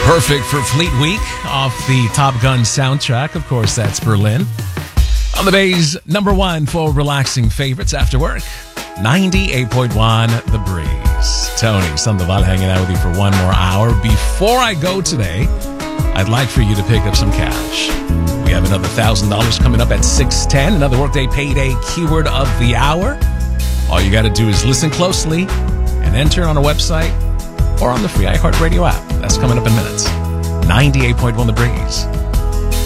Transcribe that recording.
Perfect for Fleet Week off the Top Gun soundtrack. Of course, that's Berlin. On the Bay's number one for relaxing favorites after work, 98.1 The Breeze. Tony Sandoval hanging out with you for one more hour. Before I go today, I'd like for you to pick up some cash. We have another $1,000 coming up at 6:10. Another Workday Payday keyword of the hour. All you got to do is listen closely and enter on a website or on the free iHeartRadio app. That's coming up in minutes. 98.1 The Breeze.